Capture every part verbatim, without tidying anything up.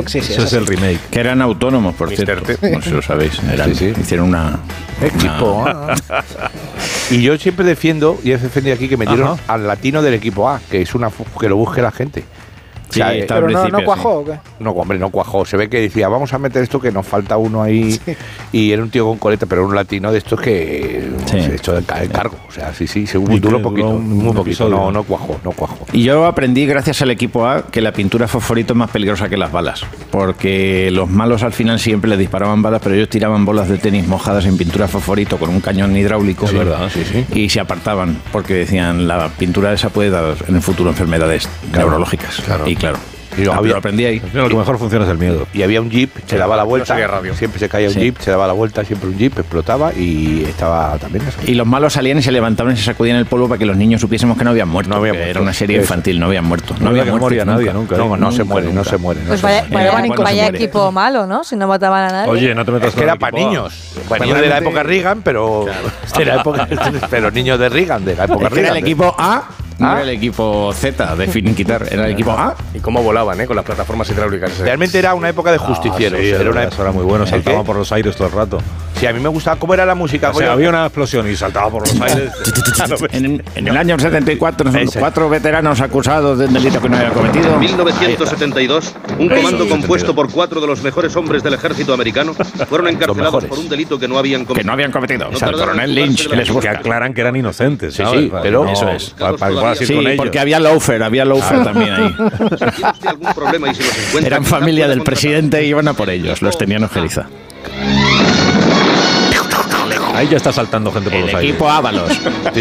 remake, sí, sí. Eso es el remake. Que eran autónomos, por cierto. No sé si lo sabéis. Eran, sí, sí. Hicieron una... Equipo una... A. Y yo siempre defiendo, y he defendido aquí, que me dieron Ajá. al latino del equipo A, que es una que lo busque la gente. Sí, o sea, pero no, no cuajó, ¿o qué? No, hombre, no cuajó. Se ve que decía, vamos a meter esto que nos falta uno ahí. Sí. Y era un tío con coleta, pero un latino de estos que sí. se echó el cargo. O sea, sí, sí, se duró un poquito. Un, muy un poquito. No, no cuajó, no cuajó. Y yo aprendí, gracias al equipo A, que la pintura fosforito es más peligrosa que las balas. Porque los malos al final siempre les disparaban balas, pero ellos tiraban bolas de tenis mojadas en pintura fosforito con un cañón hidráulico. Es verdad, sí, sí. Y se apartaban, porque decían, la pintura esa puede dar en el futuro enfermedades claro, neurológicas. Claro. Y claro. Y lo, había, lo aprendí ahí. Lo que mejor funciona es el miedo. Y había un jeep, se daba la vuelta. No radio. Siempre se caía un sí. jeep, se daba la vuelta, siempre un jeep, explotaba y estaba también eso. Y los malos salían y se levantaban y se sacudían el polvo para que los niños supiésemos que no habían muerto. No habían muerto. Era una serie eso. infantil, no habían muerto. No, no había muerto moría nadie nunca. No, no, no nunca, se muere, nunca. no se muere. Pues no vaya, se vaya, muere. vaya, vaya equipo malo, ¿no? Si no mataban a nadie. Oye, no te metas es que era para niños. Para niños de la época Reagan, pero. Claro. De la época, pero niños de Reagan, de la época es que Reagan. Era el equipo A. No ¿Ah? Era el equipo Z de finiquitar, era el equipo A. Y cómo volaban, ¿eh? Con las plataformas hidráulicas. Realmente era una época de justicieros. Ah, sí, era una época era muy bueno, saltaba por los aires todo el rato. Sí, a mí me gustaba cómo era la música. O sea, había una explosión y saltaba por los aires. en, en el año setenta y cuatro, son cuatro veteranos acusados de un delito que no habían cometido. En mil novecientos setenta y dos, un comando compuesto por cuatro de los mejores hombres del ejército americano fueron encarcelados por un delito que no habían cometido. Que no habían cometido. No o sea, el coronel Lynch les busca. Que aclaran que eran inocentes. Sí, sí, pero no, eso es. Para, para que puedas ir sí, con ellos. Porque había loafer, había loafer también ahí. algún problema y si los encuentra, eran familia del presidente y iban a por ellos, los tenían ojeriza. Ahí ya está saltando gente por el los aires. El equipo Ábalos. Sí.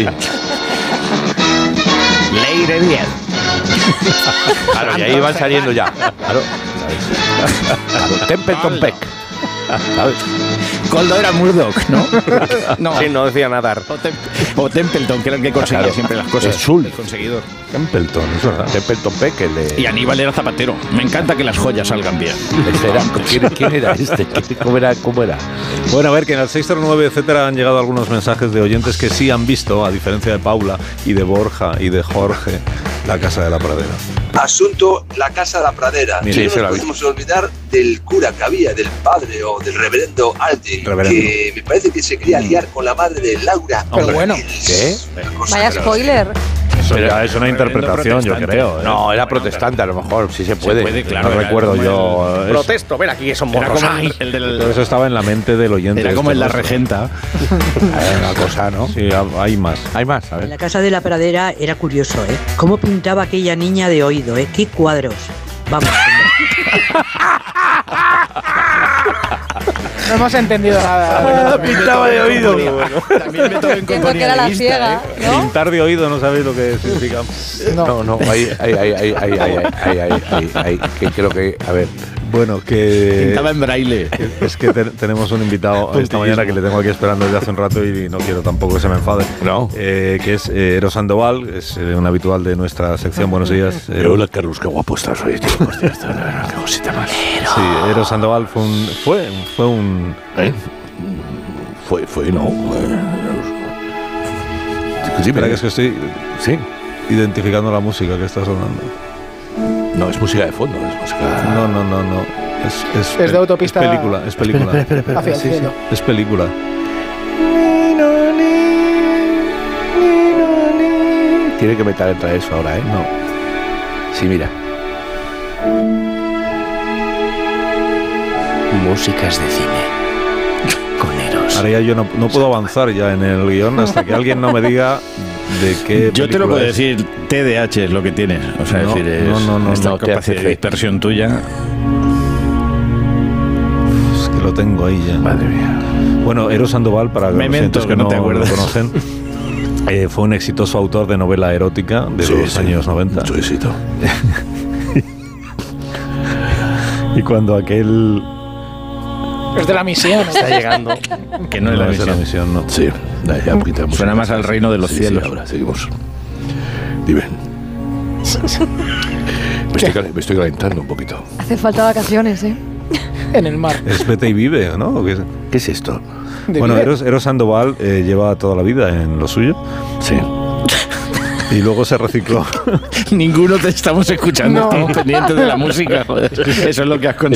Ley de diez. Claro, y ahí van saliendo ya. Claro. claro. Templeton Peck. ¿Sabes? Coldo era Murdoch, ¿no? no. Sí, no decía nadar. O, Tem o Templeton, que era el que conseguía claro. siempre las cosas. Es Sul. El conseguidor. Templeton, es verdad. Templeton Peck. El de... Y Aníbal era zapatero. Me encanta que las joyas salgan bien. Era, ¿quién, ¿Quién era este? ¿Cómo era? ¿Cómo era? Bueno, a ver, que en el seis cero nueve, etcétera, han llegado algunos mensajes de oyentes que sí han visto, a diferencia de Paula y de Borja y de Jorge, La Casa de la Pradera. Asunto La Casa de la Pradera. Sí, no nos podemos olvidar del cura que había, del padre o del reverendo Alden, reverendo. que me parece que se quería liar con la madre de Laura. Pero bueno, ¿qué? Vaya spoiler. Eso ya es una interpretación, yo creo. ¿eh? No, era protestante, a lo mejor, sí se puede. Se puede claro, no recuerdo yo. El... Protesto, ven aquí, son morros. El, el del... Eso estaba en la mente del oyente. Era como en La Regenta. Una cosa, ¿no? Sí, hay más. Hay más, a ver. En La Casa de la Pradera era curioso, ¿eh? Cómo pintaba aquella niña de oído, ¿eh? Qué cuadros. Vamos. No hemos entendido nada. Ah, pintaba de oído. También me tomen Entiendo que era la vista, ciega, ¿eh? ¿no? Pintar de oído no sabéis lo que significa. No, no, ahí, ahí, ahí, ahí, ahí, ahí, ahí, ahí, ahí, ahí, que creo que, a ver. Bueno, que... Pintaba en braille. Es que te, tenemos un invitado esta mañana que le tengo aquí esperando desde hace un rato y no quiero tampoco que se me enfade. No. Eh, que es eh, Eros Sandoval, es eh, un habitual de nuestra sección. Buenos días. Eh, Hola, Carlos, qué guapo estás hoy, tío. Qué cosita más. Sí, Eros Sandoval fue un... Fue, fue un... ¿Eh? Fue, fue, no. Sí, mira que es que estoy... Sí. Identificando la música que está sonando. No, es música de fondo, es música... No, no, no, no. Es, es, es de autopista... Es película, es película. Espera, espera, espera, Hacia el sí, cielo. Sí, es película. Tiene que meter letra eso ahora, ¿eh? No. Sí, mira. Músicas de cine. Con Eros. Ahora ya yo no, no puedo avanzar ya en el guión hasta que alguien no me diga de qué. Yo te lo puedo es. decir, T D A H es lo que tienes. O sea, no, decir, es no, no, no, esta no, capacidad de dispersión tuya. Es que lo tengo ahí ya. Madre mía. Bueno, Eros Sandoval, para los Memento, que, que no, no te acuerdas. lo conocen, eh, fue un exitoso autor de novela erótica de sí, los sí, años noventa. Mucho éxito. Y cuando aquel... Es de la misión. ¿no? Está llegando. Que no, no es la es de misión. la misión, no. Sí, da ya un poquito de música. Suena más al reino de los sí, cielos. Sí, ahora seguimos. Dime. Me estoy, cal- me estoy calentando un poquito. Hace falta vacaciones, ¿eh? En el mar. Es Vete y Vive, ¿no? ¿O qué es? ¿Qué es esto? De Bueno, vive. Eros, Eros Sandoval eh, lleva toda la vida en lo suyo. Sí. Y luego se recicló. Ninguno te estamos escuchando, No. estamos pendientes de la música, joder. Eso es lo que has conseguido.